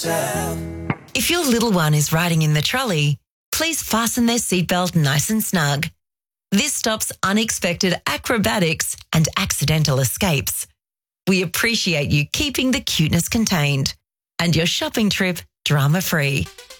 yourself. If your little one is riding in the trolley, please fasten their seatbelt nice and snug. This stops unexpected acrobatics and accidental escapes. We appreciate you keeping the cuteness contained and your shopping trip drama-free.